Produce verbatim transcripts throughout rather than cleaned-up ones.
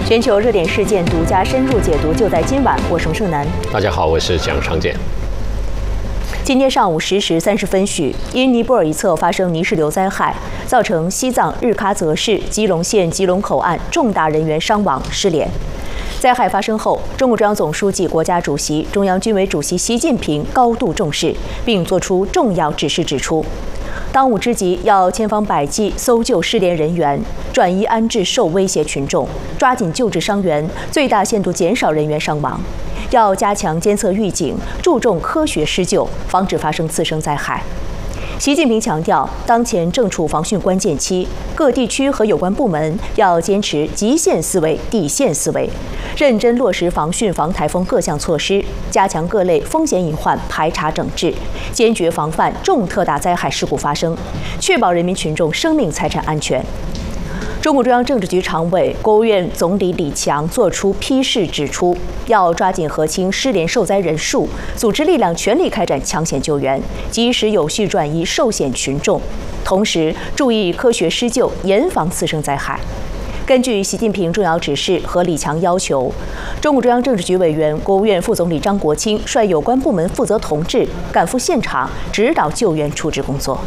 全球热点事件独家深入解读，就在今晚。我是盛楠。 大家好，我是蒋长健。 今天上午十时三十分许，因尼泊尔一侧发生泥石流灾害，造成西藏日喀则市吉隆县吉隆口岸重大人员伤亡失联。灾害发生后，中共中央总书记、国家主席、中央军委主席习近平高度重视，并作出重要指示，指出，当务之急要千方百计搜救失联人员，转移安置受威胁群众，抓紧救治伤员，最大限度减少人员伤亡。要加强监测预警，注重科学施救，防止发生次生灾害。习近平强调，当前正处防汛关键期，各地区和有关部门要坚持极限思维、底线思维，认真落实防汛防台风各项措施，加强各类风险隐患排查整治，坚决防范重特大灾害事故发生，确保人民群众生命财产安全。中共中央政治局常委、国务院总理李强作出批示，指出要抓紧核清失联受灾人数，组织力量全力开展抢险救援，及时有序转移受险群众，同时注意科学施救，严防次生灾害。根据习近平重要指示和李强要求，中共中央政治局委员、国务院副总理张国清率有关部门负责同志赶赴现场，指导救援处置工作。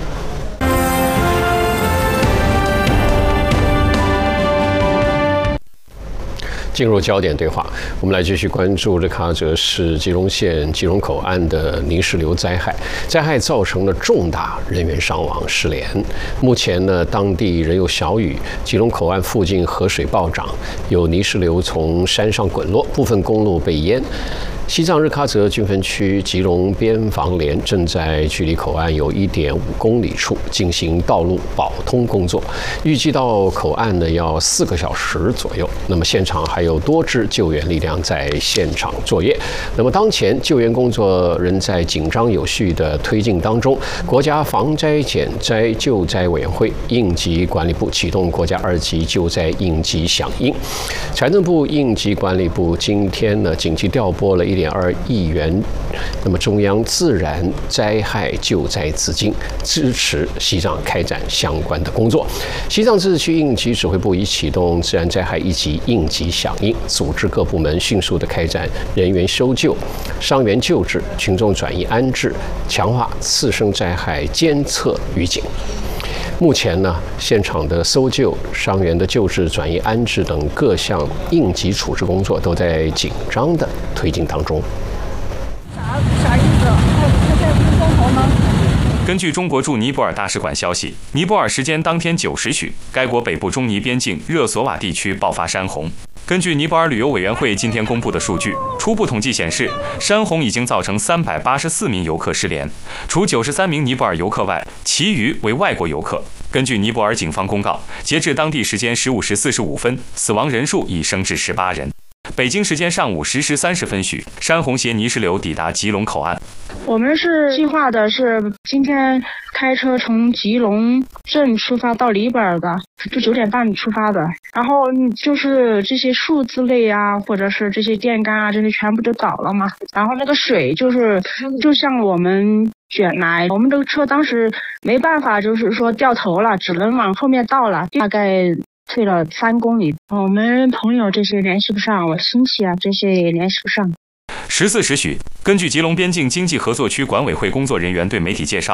进入焦点对话，我们来继续关注日喀则市吉隆县吉隆口岸的泥石流灾害。灾害造成了重大人员伤亡失联。目前呢，当地仍有小雨，吉隆口岸附近河水暴涨，有泥石流从山上滚落，部分公路被淹。西藏日喀则军分区吉隆边防连正在距离口岸有 一点五公里处进行道路保通工作，预计到口岸呢要四个小时左右。那么现场还有多支救援力量在现场作业。那么当前救援工作仍在紧张有序的推进当中。国家防灾减灾救灾委员会、应急管理部启动国家二级救灾应急响应。财政部应急管理部今天呢紧急调拨了一点二亿元，那么中央自然灾害救灾资金，支持西藏开展相关的工作。西藏自治区应急指挥部已启动自然灾害一级应急响应，组织各部门迅速的开展人员搜救、伤员救治、群众转移安置，强化次生灾害监测预警。目前呢，现场的搜救、伤员的救治、转移安置等各项应急处置工作都在紧张的推进当中。 啥意思？这在不是风头吗？ 根据中国驻尼泊尔大使馆消息，尼泊尔时间当天九时许，该国北部中尼边境热索瓦地区爆发山洪。根据尼泊尔旅游委员会今天公布的数据，初步统计显示，山洪已经造成三百八十四名游客失联，除九十三名尼泊尔游客外，其余为外国游客。根据尼泊尔警方公告，截至当地时间十五时四十五分，死亡人数已升至十八人。北京时间上午十时三十分许，山洪携泥石流抵达吉隆口岸。 我们是计划的是今天开车从吉隆镇出发到里本儿的，就九点半出发的。然后就是这些树枝类啊，或者是这些电杆啊，这些全部都倒了嘛。然后那个水就是就像我们卷来，我们这个车当时没办法，就是说掉头了，只能往后面倒了，大概退了三公里。我们朋友这些联系不上，我亲戚啊这些也联系不上。 十四时许，根据吉隆边境经济合作区管委会工作人员对媒体介绍，